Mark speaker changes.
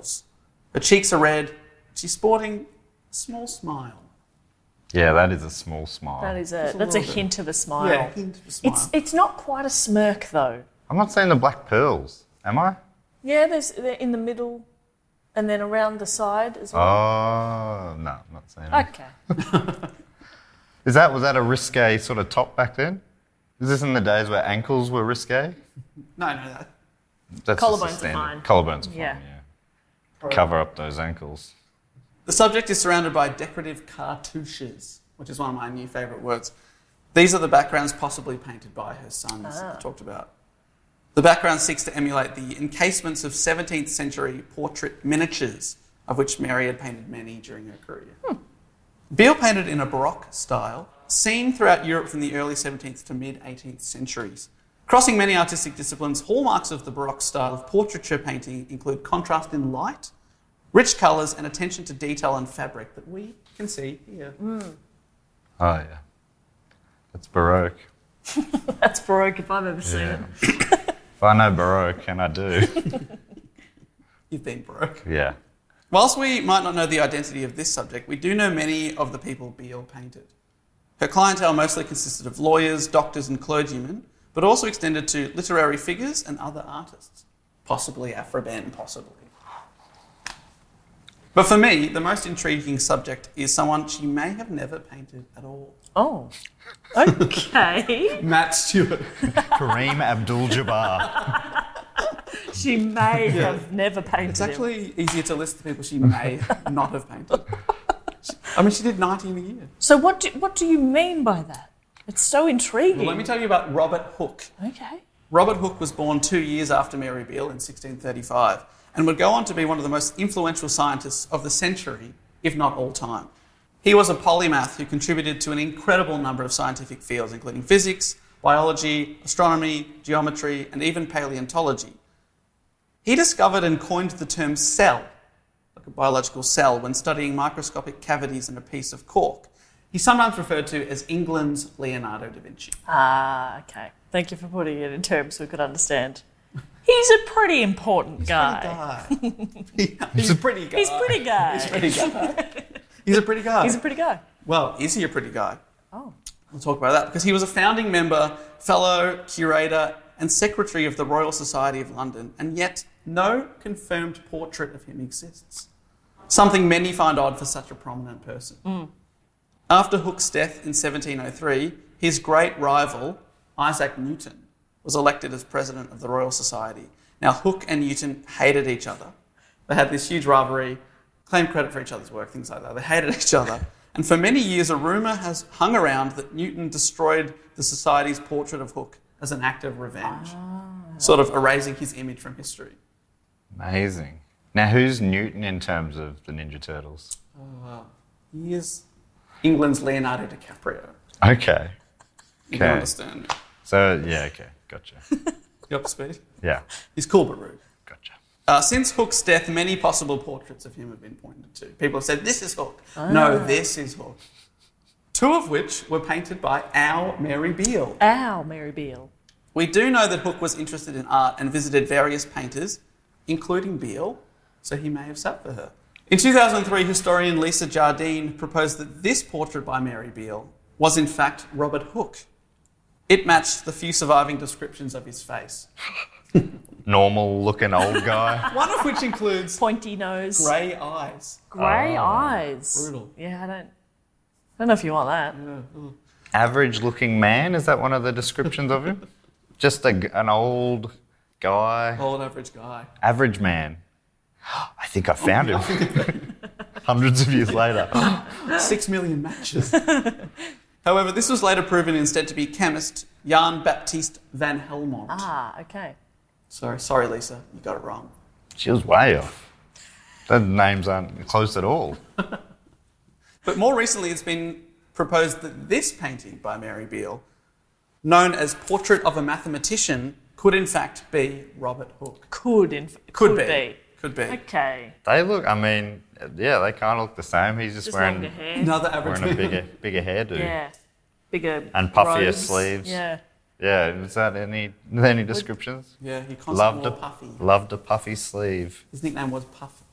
Speaker 1: curls. Her cheeks are red. She's sporting a small smile.
Speaker 2: Yeah, that is a small smile.
Speaker 3: That's a hint of a smile.
Speaker 1: Yeah, a hint of a smile.
Speaker 3: It's not quite a smirk though.
Speaker 2: I'm not seeing the black pearls, am I?
Speaker 3: Yeah, they're in the middle and then around the side as well.
Speaker 2: Oh, no, I'm not seeing it.
Speaker 3: Okay.
Speaker 2: Was that a risque sort of top back then? Is this in the days where ankles were risque?
Speaker 1: No.
Speaker 2: That's
Speaker 3: Collarbones
Speaker 2: just a
Speaker 3: are
Speaker 2: standard.
Speaker 3: fine.
Speaker 2: Collarbones are fine,
Speaker 3: Yeah.
Speaker 2: yeah. Cover up those ankles.
Speaker 1: The subject is surrounded by decorative cartouches, which is one of my new favourite words. These are the backgrounds possibly painted by her sons I talked about. The background seeks to emulate the encasements of 17th century portrait miniatures, of which Mary had painted many during her career. Beale painted in a Baroque style, seen throughout Europe from the early 17th to mid-18th centuries. Crossing many artistic disciplines, hallmarks of the Baroque style of portraiture painting include contrast in light, rich colours and attention to detail and fabric that we can see here.
Speaker 2: Oh, yeah. That's Baroque.
Speaker 3: That's Baroque if I've ever seen it.
Speaker 2: If I know Baroque, and I do.
Speaker 1: You've been Baroque.
Speaker 2: Yeah.
Speaker 1: Whilst we might not know the identity of this subject, we do know many of the people Beale painted. Her clientele mostly consisted of lawyers, doctors and clergymen, but also extended to literary figures and other artists. Possibly Afro-Ben, possibly. But for me, the most intriguing subject is someone she may have never painted at all.
Speaker 3: Oh. Okay.
Speaker 1: Matt Stewart.
Speaker 2: Kareem Abdul-Jabbar.
Speaker 3: She may have never painted
Speaker 1: It's
Speaker 3: him.
Speaker 1: actually easier to list the people she may not have painted. She did 90 in a year.
Speaker 3: So what do you mean by that? It's so intriguing.
Speaker 1: Well, let me tell you about Robert Hooke.
Speaker 3: Okay.
Speaker 1: Robert Hooke was born 2 years after Mary Beale in 1635 and would go on to be one of the most influential scientists of the century, if not all time. He was a polymath who contributed to an incredible number of scientific fields, including physics, biology, astronomy, geometry, and even paleontology. He discovered and coined the term cell, like a biological cell, when studying microscopic cavities in a piece of cork. He's sometimes referred to as England's Leonardo da Vinci.
Speaker 3: Ah, okay. Thank you for putting it in terms we could understand. He's a pretty important guy.
Speaker 1: He's a pretty guy.
Speaker 3: He's a pretty guy.
Speaker 1: He's a pretty guy. He's a pretty guy.
Speaker 3: He's a pretty guy.
Speaker 1: Well, is he a pretty guy?
Speaker 3: Oh.
Speaker 1: We'll talk about that because he was a founding member, fellow, curator and secretary of the Royal Society of London, and yet no confirmed portrait of him exists. Something many find odd for such a prominent person. After Hooke's death in 1703, his great rival, Isaac Newton, was elected as president of the Royal Society. Now, Hooke and Newton hated each other. They had this huge rivalry, claimed credit for each other's work, things like that. They hated each other. And for many years, a rumour has hung around that Newton destroyed the Society's portrait of Hooke as an act of revenge, sort of erasing his image from history.
Speaker 2: Amazing. Now, who's Newton in terms of the Ninja Turtles?
Speaker 1: He is England's Leonardo DiCaprio.
Speaker 2: Okay.
Speaker 1: You can understand.
Speaker 2: So, yeah, okay. Gotcha.
Speaker 1: You up to speed?
Speaker 2: Yeah.
Speaker 1: He's cool but rude.
Speaker 2: Gotcha.
Speaker 1: Since Hooke's death, many possible portraits of him have been pointed to. People have said, this is Hooke. No, this is Hooke. Two of which were painted by our Mary Beale.
Speaker 3: Our Mary Beale.
Speaker 1: We do know that Hooke was interested in art and visited various painters, including Beale, so he may have sat for her. In 2003, historian Lisa Jardine proposed that this portrait by Mary Beale was in fact Robert Hooke. It matched the few surviving descriptions of his face.
Speaker 2: Normal looking old guy.
Speaker 1: One of which includes
Speaker 3: Pointy nose.
Speaker 1: grey eyes.
Speaker 3: Grey eyes.
Speaker 1: Brutal.
Speaker 3: Yeah, I don't know if you want that.
Speaker 2: Average looking man, is that one of the descriptions of him? Just an old guy.
Speaker 1: Old average guy.
Speaker 2: Average man. I think I found him. Hundreds of years later.
Speaker 1: 6 million matches. However, this was later proven instead to be chemist Jan Baptist van Helmont.
Speaker 3: Ah, okay.
Speaker 1: Sorry, Lisa, you got it wrong.
Speaker 2: She was way off. The names aren't close at all.
Speaker 1: But more recently, it's been proposed that this painting by Mary Beale, known as Portrait of a Mathematician, could in fact be Robert Hooke.
Speaker 3: Could be.
Speaker 1: Could be.
Speaker 3: Okay.
Speaker 2: They look, I mean, yeah, they kind of look the same. He's just wearing
Speaker 3: longer hair.
Speaker 1: Another average
Speaker 2: a
Speaker 1: man.
Speaker 2: bigger hairdo.
Speaker 3: Yeah. Bigger
Speaker 2: And puffier
Speaker 3: robes.
Speaker 2: sleeves.
Speaker 3: Yeah.
Speaker 2: Yeah, is that any descriptions?
Speaker 1: Yeah, he constantly wore puffy.
Speaker 2: Loved a puffy sleeve.
Speaker 1: His nickname was Puff